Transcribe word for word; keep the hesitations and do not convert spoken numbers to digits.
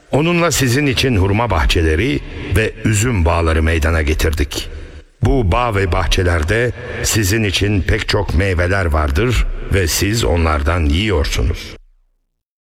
Onunla sizin için hurma bahçeleri ve üzüm bağları meydana getirdik. Bu bağ ve bahçelerde sizin için pek çok meyveler vardır ve siz onlardan yiyorsunuz.